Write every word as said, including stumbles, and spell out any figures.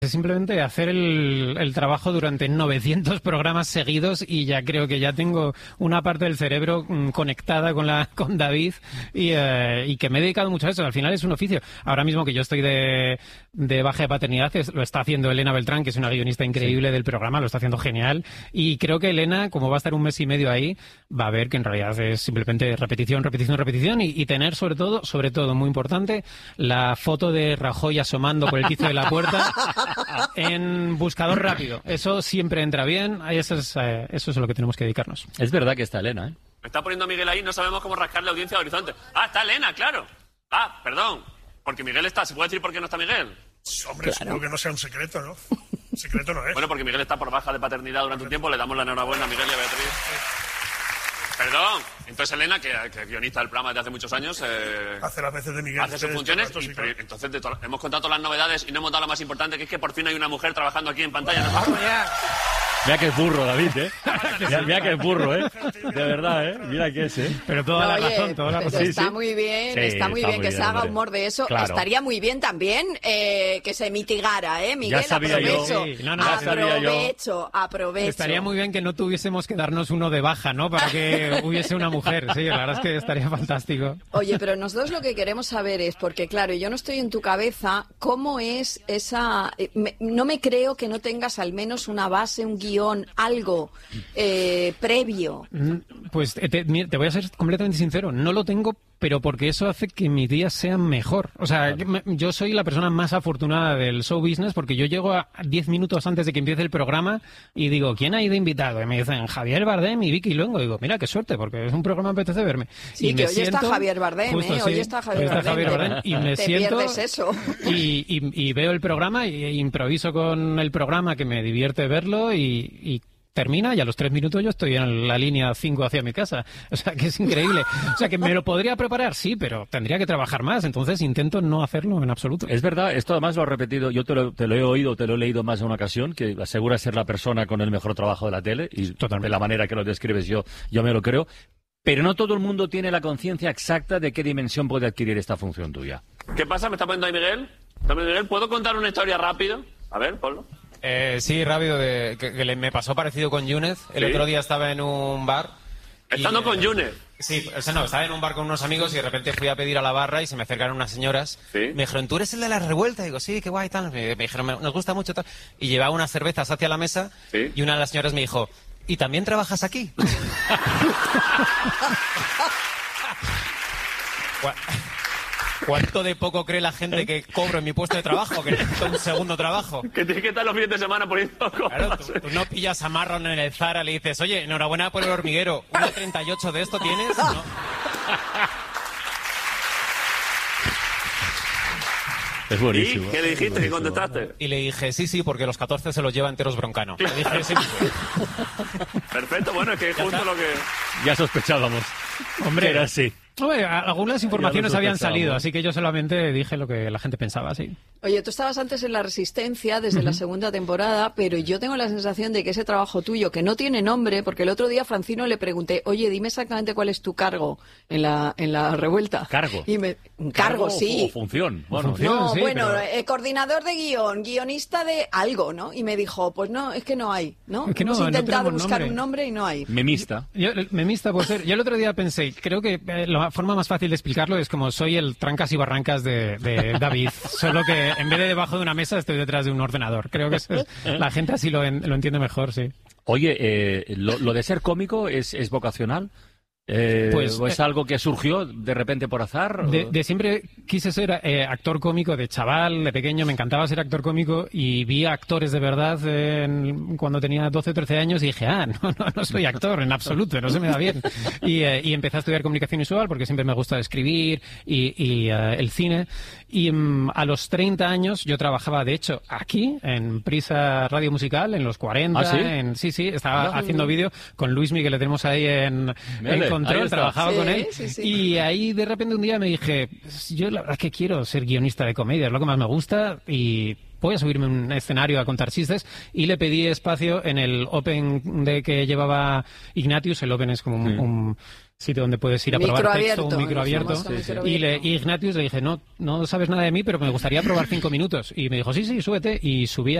Simplemente hacer el, el trabajo durante novecientos programas seguidos y ya creo que ya tengo una parte del cerebro mm, conectada con la con David y, eh, y que me he dedicado mucho a eso. Al final es un oficio. Ahora mismo que yo estoy de, de baja de paternidad, es, lo está haciendo Elena Beltrán, que es una guionista increíble sí. del programa, lo está haciendo genial. Y creo que Elena, como va a estar un mes y medio ahí, va a ver que en realidad es simplemente repetición, repetición, repetición y, y tener sobre todo, sobre todo, muy importante, la foto de Rajoy asomando por el quicio de la puerta en buscador rápido. Eso siempre entra bien. Eso es, eh, eso es a lo que tenemos que dedicarnos. Es verdad que está Elena, ¿eh? Me está poniendo Miguel ahí, no sabemos cómo rascar la audiencia de Horizonte. Ah, está Elena, claro. Ah, perdón. Porque Miguel está. ¿Se puede decir por qué no está Miguel? Hombre, claro. Supongo que no sea un secreto, ¿no? Secreto no es. Bueno, porque Miguel está por baja de paternidad durante un tiempo. Le damos la enhorabuena a Miguel y a Beatriz. Perdón. Entonces Elena, que, que es guionista del programa desde hace muchos años, eh, hace las veces de Miguel, hace sus funciones. Y, sí, claro. Entonces de to- hemos contado todas las novedades y no hemos dado lo más importante, que es que por fin hay una mujer trabajando aquí en pantalla. ¡Vamos ya! Mira que es burro, David, ¿eh? Mira, mira que es burro, ¿eh? De verdad, ¿eh? Mira que es, ¿eh? Pero toda no, la oye, razón, toda la razón. Sí, está sí. muy bien, sí, está muy está bien muy que bien, se haga hombre. humor de eso. Claro. Estaría muy bien también eh, que se mitigara, ¿eh, Miguel? Ya sabía aprovecho, yo. Sí, no, no, aprovecho, aprovecho. Estaría muy bien que no tuviésemos que darnos uno de baja, ¿no? Para que hubiese una mujer. Sí, la verdad es que estaría fantástico. Oye, pero nosotros lo que queremos saber es, porque claro, yo no estoy en tu cabeza, ¿cómo es esa...? eh, me- no me creo que no tengas al menos una base, un guión, algo eh, previo. Mm, Pues eh, te, mira, te voy a ser completamente sincero, no lo tengo, pero porque eso hace que mis días sean mejor. O sea, que me- yo soy la persona más afortunada del show business porque yo llego a diez minutos antes de que empiece el programa y digo, ¿quién ha ido invitado? Y me dicen, Javier Bardem y Vicky Luengo. Y digo, mira, qué suerte, porque es un programa que me apetece verme. Sí, Y que me hoy está siento- Javier Bardem, justo, ¿eh? sí, Hoy está Javier hoy está Bardem. Javier Bardem. Y me Te siento... pierdes eso. Y, y- y veo el programa y e improviso con el programa, que me divierte verlo y... y termina y a los tres minutos yo estoy en la línea cinco hacia mi casa. O sea, que es increíble. O sea, que me lo podría preparar, sí, pero tendría que trabajar más. Entonces intento no hacerlo en absoluto. Es verdad, esto además lo he repetido, yo te lo, te lo he oído, te lo he leído más de una ocasión, que asegura ser la persona con el mejor trabajo de la tele, y Totalmente. de la manera que lo describes yo, yo me lo creo, pero no todo el mundo tiene la conciencia exacta de qué dimensión puede adquirir esta función tuya. ¿Qué pasa? ¿Me está poniendo ahí Miguel? ¿Está poniendo Miguel? ¿Puedo contar una historia rápido? A ver, ponlo. Eh, sí, rápido, de, que, que le- me pasó parecido con Yúnez. El ¿Sí? otro día estaba en un bar. y, Estando eh, con Yúnez. Sí, o sea, no, estaba en un bar con unos amigos y de repente fui a pedir a la barra y se me acercaron unas señoras. ¿Sí? Me dijeron, ¿tú eres el de la revuelta? Y digo, sí, qué guay, tal. Me, me dijeron, "Me- nos gusta mucho, tal". Y llevaba unas cervezas hacia la mesa ¿Sí? y una de las señoras me dijo, ¿y también trabajas aquí? Gua- ¿Cuánto de poco cree la gente que cobro en mi puesto de trabajo? Que necesito un segundo trabajo. Que tienes que estar los fines de semana poniendo Claro, cosas. tú, tú no pillas a Marron en el Zara y le dices, oye, enhorabuena por el hormiguero, ¿una treinta y ocho de esto tienes? No. Es ¿Y buenísimo. qué le dijiste? ¿Qué contestaste? Y le dije, sí, sí, porque los catorce se los lleva enteros Broncano. Le dije, sí. Perfecto, bueno, es que es justo lo que... Ya sospechábamos. Hombre. que era así. Hombre, a- algunas informaciones Ya lo habían sospechábamos. salido, así que yo solamente dije lo que la gente pensaba, sí. Oye, tú estabas antes en La Resistencia desde la segunda temporada, pero yo tengo la sensación de que ese trabajo tuyo, que no tiene nombre, porque el otro día a Francino le pregunté, oye, dime exactamente cuál es tu cargo en la, en la revuelta. ¿Cargo? Y me, un cargo, o- sí. O función. Bueno, función. No, sí, bueno, pero- eh, coordinador de guión, guionista de algo, ¿no? Y me dijo, pues no, es que no hay, ¿no? Es que no, Hemos no intentado tenemos buscar nombre. un nombre y no hay. memista. Yo, memista puede ser. Yo el otro día pensé, creo que eh, la forma más fácil de explicarlo es como soy el trancas y barrancas de, de David, solo que en vez de debajo de una mesa estoy detrás de un ordenador. Creo que eso es- la gente así lo, en- lo entiende mejor, sí. Oye, eh, lo, lo de ser cómico es, es vocacional. Eh, Pues, ¿O es eh, algo que surgió de repente por azar? De, ¿O? de siempre quise ser eh, actor cómico de chaval, de pequeño, me encantaba ser actor cómico y vi actores de verdad eh, en- cuando tenía doce o trece años y dije, ah, no, no, no soy actor en absoluto, no se me da bien. Y, eh, y empecé a estudiar comunicación visual porque siempre me gusta escribir y, y, eh, el cine. Y mm, a los treinta años yo trabajaba, de hecho, aquí, en Prisa Radio Musical, en los cuarenta. ¿Ah, sí? En, sí, sí, estaba Anda. haciendo vídeo con Luismi, que le tenemos ahí en, Vale, en ahí control, está. trabajaba Sí, con él. sí, sí. Y ahí de repente un día me dije, yo la verdad es que quiero ser guionista de comedia, es lo que más me gusta y voy a subirme a un escenario a contar chistes y le pedí espacio en el Open de que llevaba Ignatius. El Open es como un, Mm. un- sitio donde puedes ir a Micro probar abierto, texto, un micro el abierto. famoso micro Y, le, abierto. y Ignatius le dije, no, no sabes nada de mí, pero me gustaría probar cinco minutos. Y me dijo, sí, sí, súbete. Y subí